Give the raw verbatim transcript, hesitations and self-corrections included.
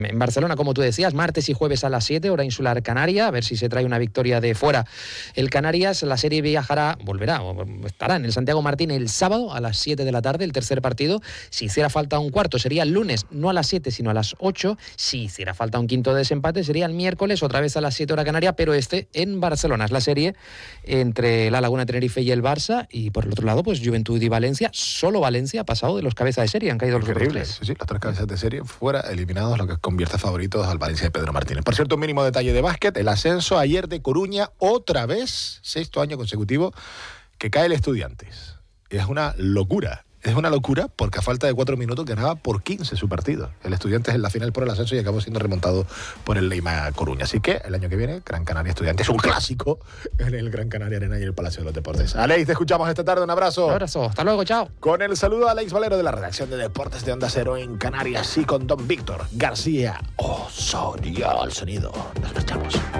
En Barcelona, como tú decías, martes y jueves a las siete, hora insular canaria, a ver si se trae una victoria de fuera el Canarias. La serie viajará, volverá, o estará en el Santiago Martín el sábado a las siete de la tarde, el tercer partido. Si hiciera falta un cuarto, sería el lunes, no a las siete, sino a las ocho. Si hiciera falta un quinto desempate, sería el miércoles, otra vez a las siete hora canaria, pero este en Barcelona. Es la serie entre la Laguna Tenerife y el Barça, y por el otro lado, pues Juventud y Valencia. Solo Valencia ha pasado de los cabezas de serie, han caído los otros tres. Sí, sí, los tres cabezas de serie fuera, eliminados, lo que convierte favoritos al Valencia de Pedro Martínez. Por cierto, un mínimo detalle de básquet, el ascenso ayer de Coruña, otra vez, sexto año consecutivo, que cae el Estudiantes. Es una locura, es una locura porque a falta de cuatro minutos ganaba por quince su partido. El Estudiantes en la final por el ascenso y acabó siendo remontado por el Leima Coruña. Así que el año que viene, Gran Canaria Estudiantes, un clásico en el Gran Canaria Arena y el Palacio de los Deportes. Aleix, te escuchamos esta tarde, un abrazo. Un abrazo, hasta luego, chao. Con el saludo a Aleix Valero de la redacción de Deportes de Onda Cero en Canarias y con don Víctor García Osorio al sonido. Nos marchamos.